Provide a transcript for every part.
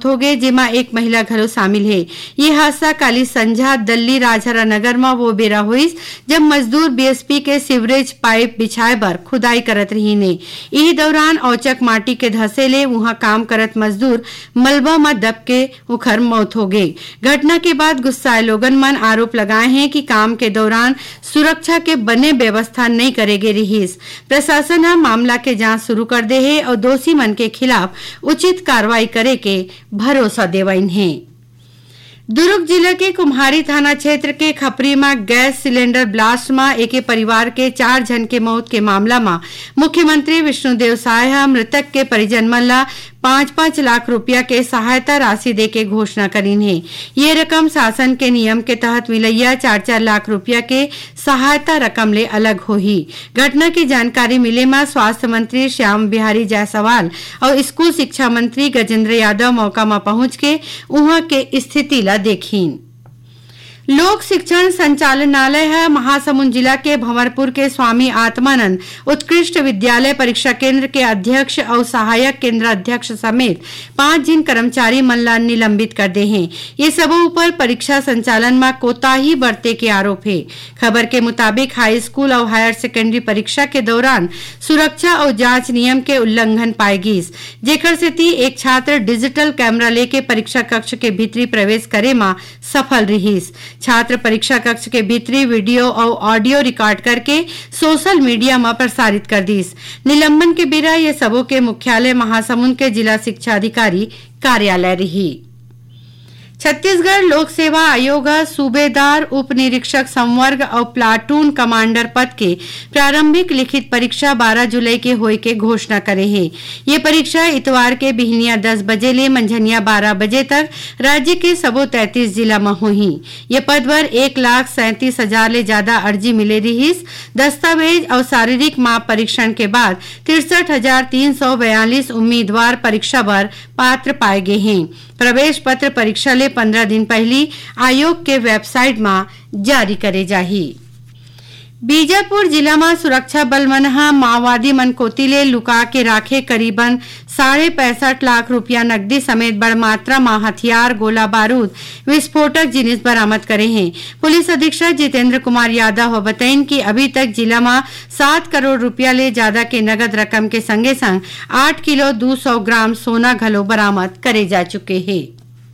हो गए, जेमा एक महिला घलो शामिल है। ये हादसा काली संझा दिल्ली राजहरा नगर में वो बेरा हुईस जब मजदूर बीएसपी के सीवरेज पाइप बिछाए बर खुदाई करत रही ने। इही दौरान औचक माटी के धसे ले वहां काम करत मजदूर मलबा में दब के उखर मौत हो गई। घटना के बाद गुस्साए लोगन मन आरोप लगाए हैं कि काम के दौरान सुरक्षा के बने व्यवस्था नहीं करेगे रहीस। प्रशासन हा मामला के जांच शुरू कर दे है और दोषी मन के खिलाफ उचित कार्रवाई करे के भरोसा देवाइन है। दुर्ग जिले के कुम्हारी थाना क्षेत्र के खपरी में गैस सिलेंडर ब्लास्ट में एक परिवार के 4 जन के मौत के मामला में मुख्यमंत्री विष्णुदेव साय मृतक के परिजन मन ला 5-5 लाख रुपया के सहायता राशि दे के घोषणा करीन है। ये रकम शासन के नियम के तहत मिलैया 4-4 लाख रुपया के सहायता रकम ले अलग होही। घटना की जानकारी मिले में स्वास्थ्य मंत्री श्याम बिहारी जायसवाल और स्कूल शिक्षा मंत्री गजेंद्र यादव मौका में पहुंच के वहां के स्थिति ला देखीन। लोक शिक्षण संचालनालय है महासमुंद जिला के भंवरपुर के स्वामी आत्मानंद उत्कृष्ट विद्यालय परीक्षा केंद्र के अध्यक्ष और सहायक केंद्र अध्यक्ष समेत 5 जिन कर्मचारी मन ला निलंबित कर दे हैं। ये सबों ऊपर परीक्षा संचालन में कोताही बरते के आरोप है। खबर के मुताबिक हाई स्कूल और हायर सेकेंडरी परीक्षा के दौरान सुरक्षा और जांच नियम के उल्लंघन पाएगी, जेकर से एक छात्र डिजिटल कैमरा लेके परीक्षा कक्ष के भीतरी प्रवेश करे में सफल रहीस। छात्र परीक्षा कक्ष के भीतरी वीडियो और ऑडियो रिकॉर्ड करके सोशल मीडिया में प्रसारित कर दीस। निलंबन के बेरा ये सबों के मुख्यालय महासमुंद के जिला शिक्षा अधिकारी कार्यालय रही। छत्तीसगढ़ लोक सेवा आयोग सूबेदार उप निरीक्षक संवर्ग और प्लाटून कमांडर पद के प्रारंभिक लिखित परीक्षा 12 जुलाई के होए के घोषणा करे है। ये परीक्षा इतवार के बिहनिया 10 बजे ले मंझनिया 12 बजे तक राज्य के सबो 33 जिला में होही। ये पद पर 1,37,000 ले ज्यादा अर्जी मिले रहीस। दस्तावेज और शारीरिक माप परीक्षण के बाद 63,342 उम्मीदवार परीक्षा पर पात्र पाए गए हैं। प्रवेश पत्र परीक्षा ले 15 दिन पहली आयोग के वेबसाइट में जारी करे जाही। बीजापुर जिला में सुरक्षा बल मन माओवादी मन कोती ले लुका के राखे करीबन 65.5 लाख रुपया नकदी समेत बड़ मात्रा में हथियार, गोला बारूद, विस्फोटक जिनिस बरामद करे हैं। पुलिस अधीक्षक जितेंद्र कुमार यादव बताइन कि अभी तक जिला में 7 करोड़ रुपया ले ज्यादा के नगद रकम के संगे संग 8 किलो 200 ग्राम सोना घलो बरामद करे जा चुके हैं।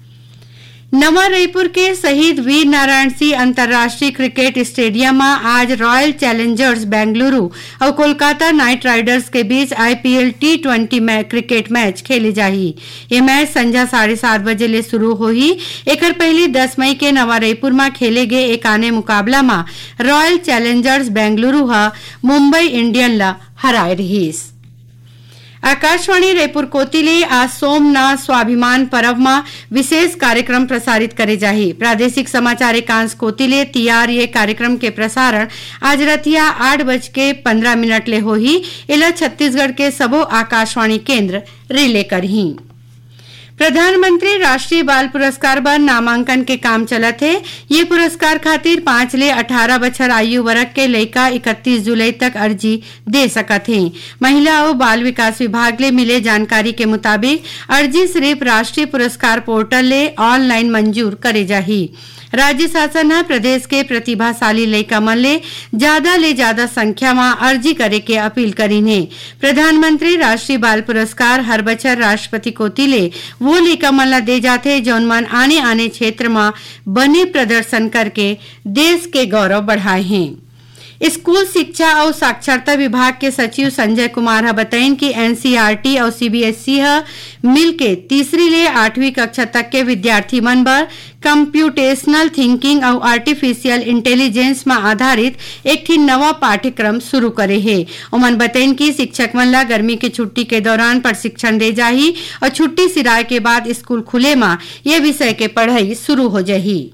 नवा रायपुर के शहीद वीर नारायण सिंह अंतर्राष्ट्रीय क्रिकेट स्टेडियम में आज रॉयल चैलेंजर्स बेंगलुरु और कोलकाता नाइट राइडर्स के बीच IPL T20 क्रिकेट मैच खेले जाही। ये मैच संध्या 7:30 बजे ले शुरू होही। एकर पहले 10 मई के नवा रायपुर में खेले गए एक आने मुकाबला में royal Challengers Bengaluru Mumbai Indian ला हराए रहीस। आकाशवाणी रायपुर कोतिले आज सोमनाथ स्वाभिमान पर्व में विशेष कार्यक्रम प्रसारित करे जाही। प्रादेशिक समाचार एकांश कोतिले तैयार ये कार्यक्रम के प्रसारण आज रतिया 8:15 ले होही। इला छत्तीसगढ़ के सबो आकाशवाणी केंद्र रिले करही। प्रधानमंत्री राष्ट्रीय बाल पुरस्कार पर नामांकन के काम चलत है। ये पुरस्कार खातिर 5 ले 18 बछर आयु वर्ग के लड़का 31 जुलाई तक अर्जी दे सकत हैं। महिला और बाल विकास विभाग ले मिले जानकारी के मुताबिक अर्जी सिर्फ राष्ट्रीय पुरस्कार पोर्टल ले ऑनलाइन मंजूर करे जाही। राज्य शासन है प्रदेश के प्रतिभाशाली लड़का मन ले ज्यादा संख्या में अर्जी करे के अपील करीन है। प्रधानमंत्री राष्ट्रीय बाल पुरस्कार हर बछर राष्ट्रपति कोतिले वो लड़का मन ला दे जाते जौन मन आने क्षेत्र में बने प्रदर्शन करके देश के गौरव बढ़ाए हैं। स्कूल शिक्षा और साक्षरता विभाग के सचिव संजय कुमार बताइन कि NCERT और CBSE मिलके 3री ले 8वीं कक्षा तक के विद्यार्थी मन बर कंप्यूटेशनल थिंकिंग और आर्टिफिशियल इंटेलिजेंस में आधारित एक ठिन नवा पाठ्यक्रम शुरू करे है। उमन बताइन कि शिक्षक मन ला गर्मी के छुट्टी के दौरान प्रशिक्षण दे जाही और छुट्टी सिराए के बाद स्कूल खुले में ये विषय के पढ़ाई शुरू हो जाही।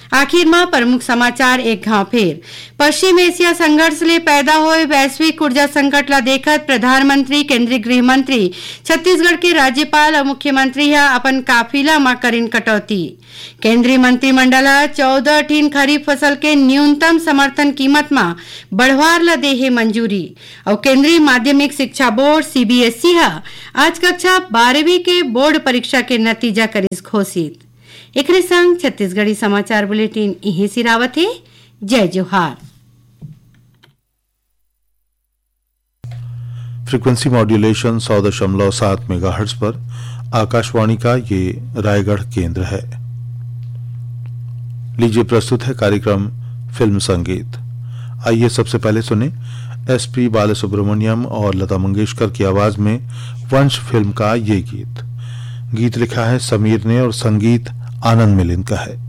आखिर में प्रमुख समाचार एक घाव फिर पश्चिम एशिया संघर्ष ले पैदा हुए वैश्विक ऊर्जा संकट ला देखत प्रधानमंत्री केंद्रीय गृह मंत्री छत्तीसगढ़ के राज्यपाल और मुख्यमंत्री अपन काफिला में करीन कटौती। केंद्रीय मंत्रिमंडल 14 ठीन खरीफ फसल के न्यूनतम समर्थन कीमत में बढ़वार ला देहे मंजूरी और केंद्रीय माध्यमिक शिक्षा बोर्ड CBSE आज कक्षा 12वीं के बोर्ड परीक्षा के नतीजा करिस घोषित। एक संग छत्तीसगढ़ी समाचार बुलेटिन इहे सिरावत है। जय जोहार। फ्रीक्वेंसी मॉड्यूलेशन 100.7 मेगाहर्ट्ज पर आकाशवाणी का ये रायगढ़ केंद्र है। लीजिए प्रस्तुत है कार्यक्रम फिल्म संगीत। आइए सबसे पहले सुने SP बालासुब्रमण्यम और लता मंगेशकर की आवाज में वंश फिल्म का ये गीत लिखा है समीर ने और संगीत आनंद मिलिन का है।